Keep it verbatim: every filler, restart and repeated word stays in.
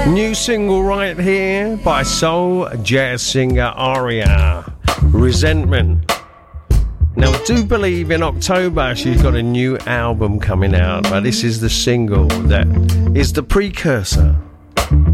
New single right here by soul jazz singer Aria, Resentment. Now, I do believe in October she's got a new album coming out, but this is the single that is the precursor.